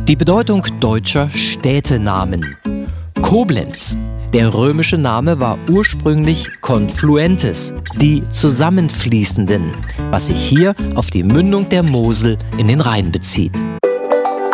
Die Bedeutung deutscher Städtenamen. Koblenz. Der römische Name war ursprünglich Confluentes, die Zusammenfließenden, was sich hier auf die Mündung der Mosel in den Rhein bezieht.